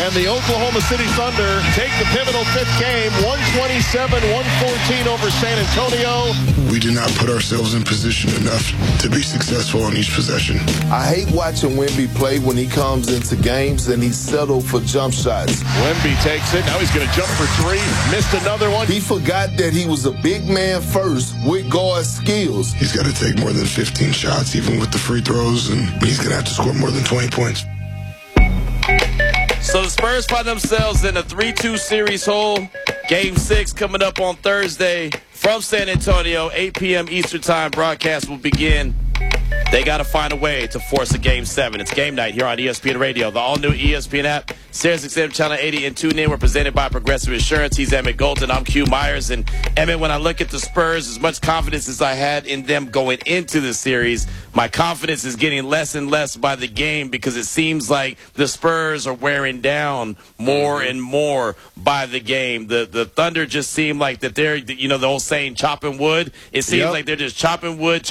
And the Oklahoma City Thunder take the pivotal fifth game, 127-114 over San Antonio. We did not put ourselves in position enough to be successful on each possession. I hate watching Wemby play when he comes into games and he's settled for jump shots. Wemby takes it. Now he's going to jump for three. Missed another one. He forgot that he was a big man first with guard skills. He's got to take more than 15 shots, even with the free throws, and he's going to have to score more than 20 points. So the Spurs find themselves in a 3-2 series hole. Game 6 coming up on Thursday from San Antonio. 8 p.m. Eastern Time broadcast will begin. They got to find a way to force a Game 7. It's game night here on ESPN Radio, the all-new ESPN app, SiriusXM Channel 80, and TuneIn. We're presented by Progressive Insurance. He's Emmett Golden. I'm Q Myers. And, Emmett, when I look at the Spurs, as much confidence as I had in them going into the series, my confidence is getting less and less by the game because it seems like the Spurs are wearing down more and more by the game. The Thunder just seem like that they're, the old saying, chopping wood. It seems like they're just chopping wood.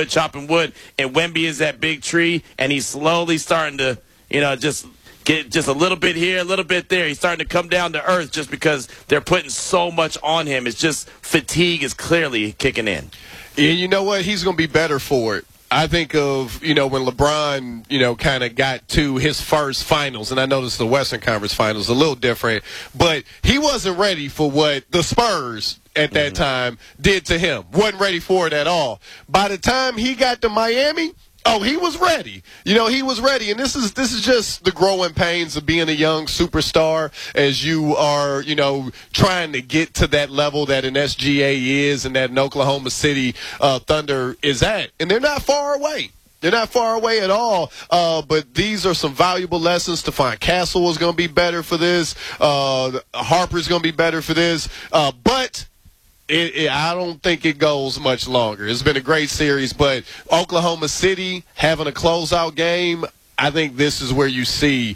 And Wemby is that big tree, and he's slowly starting to, just get just a little bit here, a little bit there. He's starting to come down to earth just because they're putting so much on him. It's just fatigue is clearly kicking in. Yeah, you know what? He's going to be better for it. I think of, when LeBron, kind of got to his first finals, and I noticed the Western Conference Finals a little different, but he wasn't ready for what the Spurs at that time did to him. Wasn't ready for it at all. By the time he got to Miami, he was ready. He was ready. And this is just the growing pains of being a young superstar as you are, trying to get to that level that an SGA is and that an Oklahoma City Thunder is at. And they're not far away. They're not far away at all, but these are some valuable lessons. Stephon Castle is going to be better for this. Harper's going to be better for this. But I don't think it goes much longer. It's been a great series, but Oklahoma City having a closeout game, I think this is where you see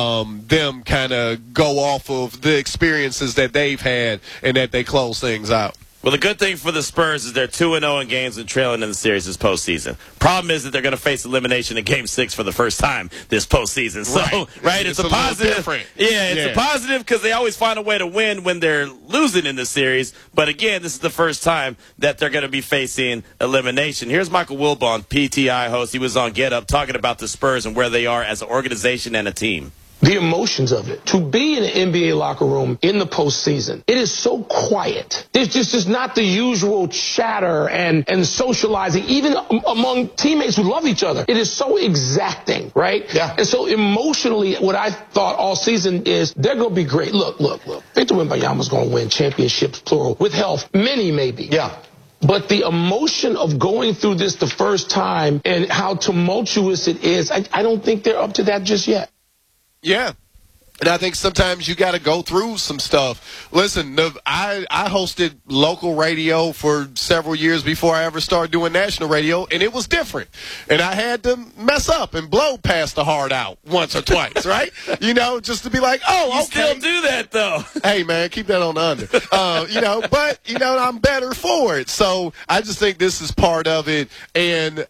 them kind of go off of the experiences that they've had and that they close things out. Well, the good thing for the Spurs is they're 2-0 in games and trailing in the series this postseason. Problem is that they're going to face elimination in Game 6 for the first time this postseason. So, right, it's a positive. Different. Yeah, it's a positive because they always find a way to win when they're losing in the series. But again, this is the first time that they're going to be facing elimination. Here's Michael Wilbon, PTI host. He was on Get Up talking about the Spurs and where they are as an organization and a team. The emotions of it. To be in an NBA locker room in the postseason, it is so quiet. There's just not the usual chatter and socializing, even among teammates who love each other. It is so exacting, right? Yeah. And so emotionally, what I thought all season is they're going to be great. Look. Victor Wembanyama's going to win championships, plural, with health. Many, maybe. Yeah. But the emotion of going through this the first time and how tumultuous it is, I don't think they're up to that just yet. Yeah. And I think sometimes you got to go through some stuff. Listen, I hosted local radio for several years before I ever started doing national radio, and it was different. And I had to mess up and blow past the heart out once or twice, right? Just to be like, You still do that, though. Hey, man, keep that on the under. But I'm better for it. So I just think this is part of it. And,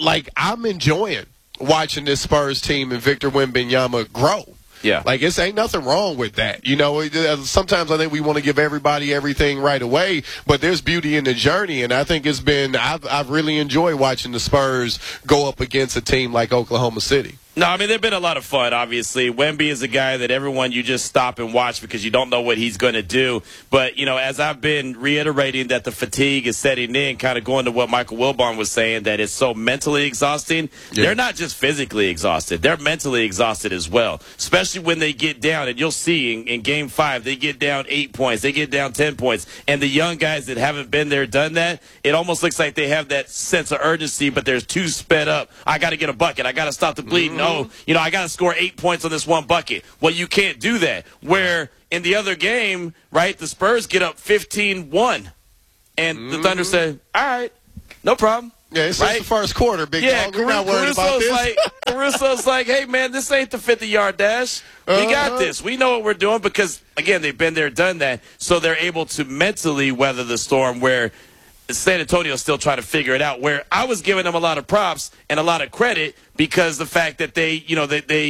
I'm enjoying watching this Spurs team and Victor Wembanyama grow. Yeah. It's ain't nothing wrong with that. Sometimes I think we want to give everybody everything right away, but there's beauty in the journey, and I think I've really enjoyed watching the Spurs go up against a team like Oklahoma City. No, I mean, they've been a lot of fun, obviously. Wemby is a guy that everyone you just stop and watch because you don't know what he's going to do. But, as I've been reiterating that the fatigue is setting in, kind of going to what Michael Wilbon was saying, that it's so mentally exhausting, they're not just physically exhausted. They're mentally exhausted as well, especially when they get down. And you'll see in Game 5, they get down 8 points. They get down 10 points. And the young guys that haven't been there, done that, it almost looks like they have that sense of urgency, but they're too sped up. I got to get a bucket. I got to stop the bleeding. I got to score 8 points on this one bucket. Well, you can't do that. Where in the other game, right, the Spurs get up 15-1. And the Thunder said, all right, no problem. Yeah, it's just the first quarter, big dog. We're not worried about this. Caruso's like, hey, man, this ain't the 50-yard dash. We got this. We know what we're doing because, again, they've been there, done that. So they're able to mentally weather the storm where San Antonio is still trying to figure it out, where I was giving them a lot of props and a lot of credit because the fact that they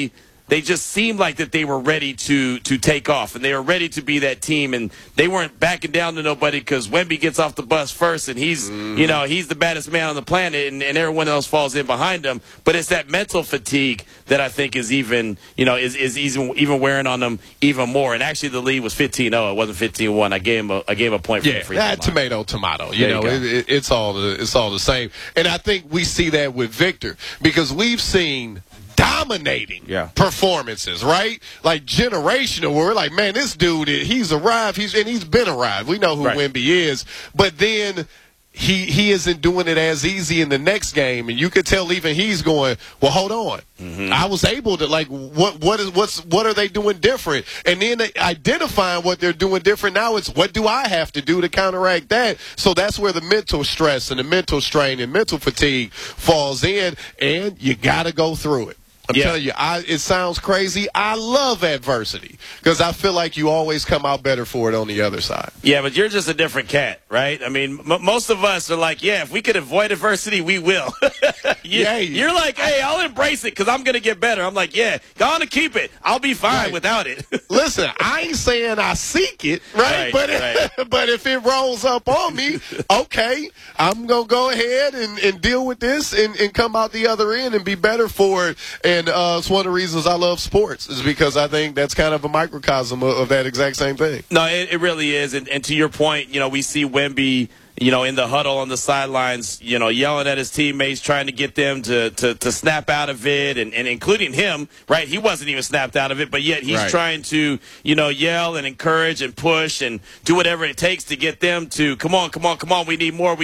they just seemed like that they were ready to take off, and they were ready to be that team, and they weren't backing down to nobody because Wemby gets off the bus first, and he's he's the baddest man on the planet, and everyone else falls in behind him. But it's that mental fatigue that I think is even even wearing on them even more. And actually, the lead was 15-0. It wasn't 15-1. I gave him a point for the free throw. Tomato. It's all the same. And I think we see that with Victor because we've seen dominating performances, right? Like generational, where we're like, man, this dude, he's arrived, he's been arrived. We know who Wemby is, but then he isn't doing it as easy in the next game, and you could tell even he's going, well, hold on. I was able to, like, what are they doing different? And then identifying what they're doing different, now it's what do I have to do to counteract that? So that's where the mental stress and the mental strain and mental fatigue falls in, and you got to go through it. I'm telling you, it sounds crazy. I love adversity because I feel like you always come out better for it on the other side. Yeah, but you're just a different cat, right? I mean, most of us are like, if we could avoid adversity, we will. You're like, hey, I'll embrace it because I'm going to get better. I'm like, go on and keep it. I'll be fine without it. Listen, I ain't saying I seek it, right? But if it rolls up on me, okay, I'm going to go ahead and deal with this and come out the other end and be better for it. And it's one of the reasons I love sports is because I think that's kind of a microcosm of that exact same thing. No, it really is. And to your point, we see Wemby, in the huddle on the sidelines, yelling at his teammates, trying to get them to snap out of it, and including him, right? He wasn't even snapped out of it, but yet he's trying to, yell and encourage and push and do whatever it takes to get them to, come on, we need more.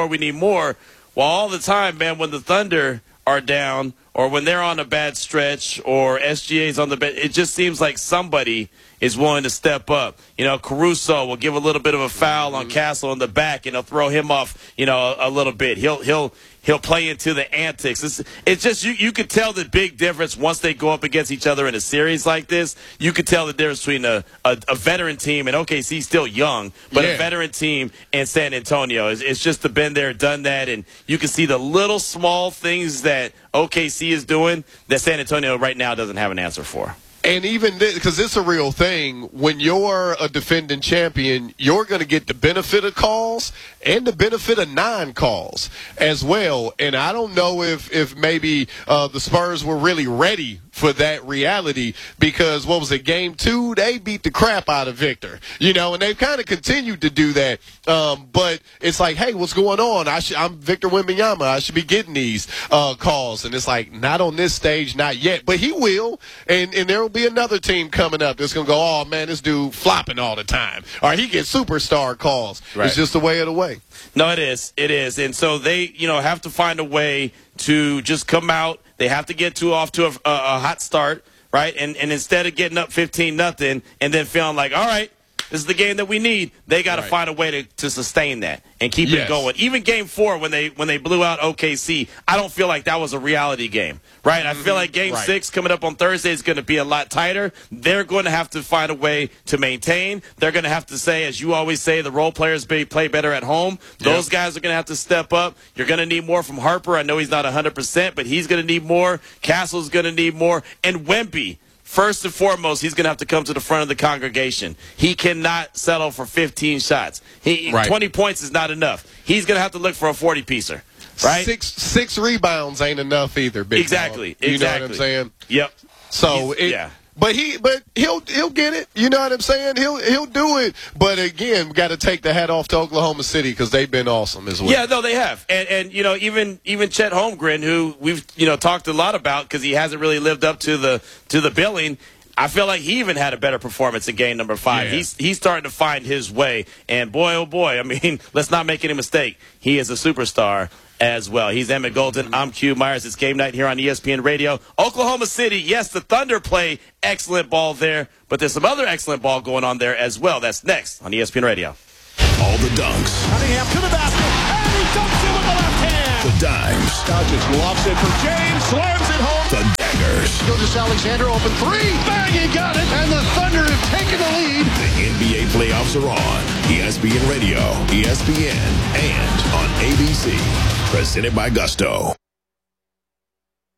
Well, all the time, man, when the Thunder are down or when they're on a bad stretch or SGA's on the bed, it just seems like somebody is willing to step up. Caruso will give a little bit of a foul on Castle in the back, and he'll throw him off, a little bit. He'll play into the antics. It's just you could tell the big difference once they go up against each other in a series like this. You could tell the difference between a veteran team, and OKC's still young, but a veteran team and San Antonio. It's just the been there, done that, and you can see the little small things that OKC is doing that San Antonio right now doesn't have an answer for. And even because it's a real thing, when you're a defending champion, you're going to get the benefit of calls and the benefit of non-calls as well. And I don't know if maybe the Spurs were really ready for that reality because, what was it, Game 2? They beat the crap out of Victor, and they've kind of continued to do that. But it's like, hey, what's going on? I'm Victor Wembanyama. I should be getting these calls. And it's like, not on this stage, not yet. But he will, and there will be another team coming up that's going to go, oh, man, this dude flopping all the time. Or he gets superstar calls. Right. It's just the way of the way. No, it is. It is. And so they, have to find a way to just come out. They have to get off to a hot start, right? And instead of getting up 15-0 and then feeling like, all right, this is the game that we need, they got to find a way to sustain that and keep it going. Even Game 4, when they blew out OKC, I don't feel like that was a reality game, right? I feel like Game 6 coming up on Thursday is going to be a lot tighter. They're going to have to find a way to maintain. They're going to have to say, as you always say, the role players play better at home. Those guys are going to have to step up. You're going to need more from Harper. I know he's not 100%, but he's going to need more. Castle's going to need more. And Wemby, first and foremost, he's going to have to come to the front of the congregation. He cannot settle for 15 shots. 20 points is not enough. He's going to have to look for a 40-piecer, right? Six rebounds ain't enough either, big Exactly. dog. You know what I'm saying? Yep. So, But he'll get it. You know what I'm saying? He'll do it. But again, got to take the hat off to Oklahoma City because they've been awesome as well. Yeah, no, they have. And even Chet Holmgren, who we've talked a lot about because he hasn't really lived up to the billing. I feel like he even had a better performance in game number 5. Yeah. He's starting to find his way. And boy, oh boy, I mean, let's not make any mistake. He is a superstar as well. He's Emmett Golden. I'm Q Myers. It's game night here on ESPN Radio. Oklahoma City, yes, the Thunder play excellent ball there, but there's some other excellent ball going on there as well. That's next on ESPN Radio. All the dunks. Cunningham to the basket, and he dunks it with the left hand. The dimes. Doncic lofts it for James, slams it home. The daggers. Gilgeous-Alexander open three. Bang, he got it, and the Thunder have taken the lead. The NBA playoffs are on. ESPN Radio, ESPN, and on ABC. Presented by Gusto.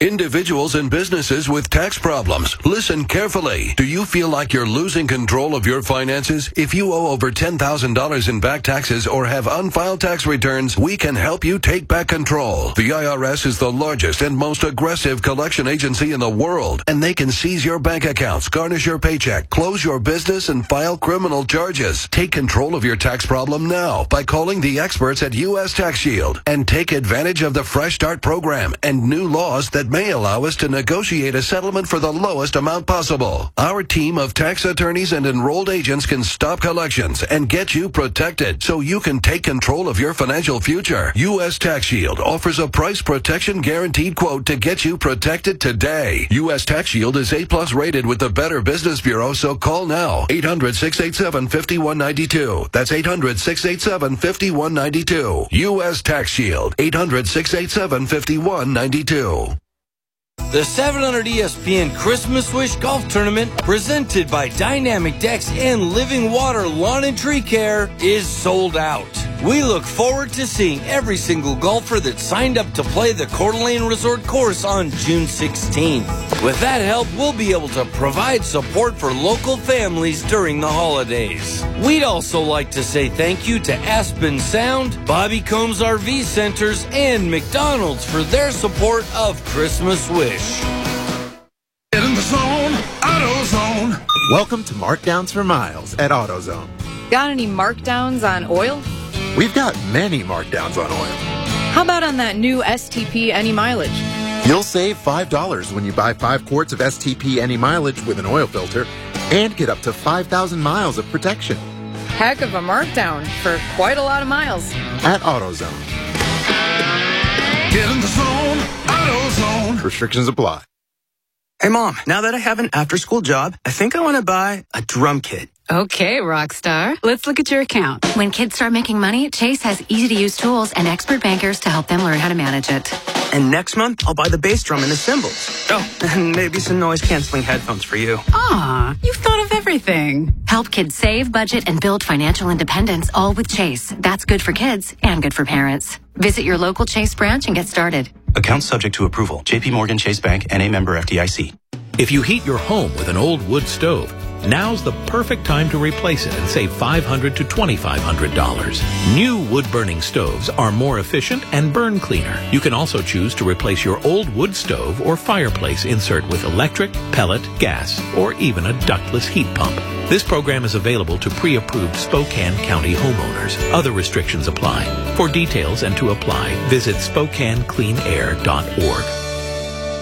Individuals and businesses with tax problems, listen carefully. Do you feel like you're losing control of your finances? If you owe over $10,000 in back taxes or have unfiled tax returns, we can help you take back control. The IRS is the largest and most aggressive collection agency in the world, and they can seize your bank accounts, garnish your paycheck, close your business, and file criminal charges. Take control of your tax problem now by calling the experts at U.S. Tax Shield and take advantage of the Fresh Start program and new laws that may allow us to negotiate a settlement for the lowest amount possible. Our team of tax attorneys and enrolled agents can stop collections and get you protected so you can take control of your financial future. U.S. Tax Shield offers a price protection guaranteed quote to get you protected today. U.S. Tax Shield is A+ rated with the Better Business Bureau, so call now. 800-687-5192. That's 800-687-5192. U.S. Tax Shield. 800-687-5192. The 700 ESPN Christmas Wish Golf Tournament, presented by Dynamic Decks and Living Water Lawn and Tree Care, is sold out. We look forward to seeing every single golfer that signed up to play the Coeur d'Alene Resort course on June 16th. With that help, we'll be able to provide support for local families during the holidays. We'd also like to say thank you to Aspen Sound, Bobby Combs RV Centers, and McDonald's for their support of Christmas Wish. Get in the zone, AutoZone. Welcome to Markdowns for Miles at AutoZone. Got any markdowns on oil? We've got many markdowns on oil. How about on that new STP Any Mileage? You'll save $5 when you buy 5 quarts of STP Any Mileage with an oil filter and get up to 5,000 miles of protection. Heck of a markdown for quite a lot of miles. At AutoZone. Get in the zone, AutoZone. Restrictions apply. Hey, Mom, now that I have an after-school job, I think I want to buy a drum kit. Okay, Rockstar. Let's look at your account. When kids start making money, Chase has easy-to-use tools and expert bankers to help them learn how to manage it. And next month, I'll buy the bass drum and the cymbals. Oh, and maybe some noise-canceling headphones for you. Aw, you've thought of everything. Help kids save, budget, and build financial independence, all with Chase. That's good for kids and good for parents. Visit your local Chase branch and get started. Account subject to approval. JP Morgan Chase Bank, N.A. member FDIC. If you heat your home with an old wood stove, now's the perfect time to replace it and save $500 to $2,500. New wood-burning stoves are more efficient and burn cleaner. You can also choose to replace your old wood stove or fireplace insert with electric, pellet, gas, or even a ductless heat pump. This program is available to pre-approved Spokane County homeowners. Other restrictions apply. For details and to apply, visit SpokaneCleanAir.org.